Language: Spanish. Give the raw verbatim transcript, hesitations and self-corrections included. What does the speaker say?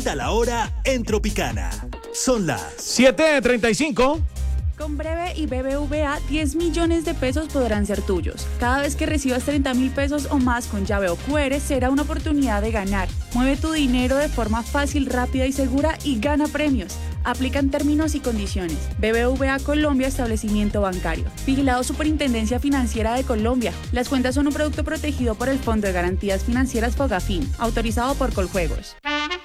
A la hora en Tropicana. Son las siete treinta y cinco. Con Breve y B B V A, diez millones de pesos podrán ser tuyos. Cada vez que recibas treinta mil pesos o más con llave o Q R, será una oportunidad de ganar. Mueve tu dinero de forma fácil, rápida y segura y gana premios. Aplican términos y condiciones. B B V A Colombia, establecimiento bancario. Vigilado Superintendencia Financiera de Colombia. Las cuentas son un producto protegido por el Fondo de Garantías Financieras Fogafín, autorizado por Coljuegos.